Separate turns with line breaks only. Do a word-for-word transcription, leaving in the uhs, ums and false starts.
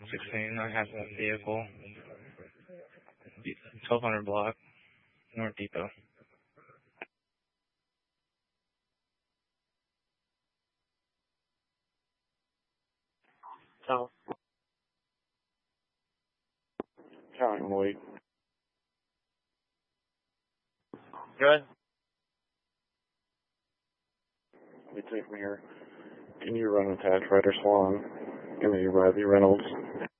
sixteen, I have a vehicle. twelve hundred block, North Depot.
Ciao. Ciao, Emily. Good. Let me take from here. Can you run a Tax Rider Swan? Give me Ravi Reynolds.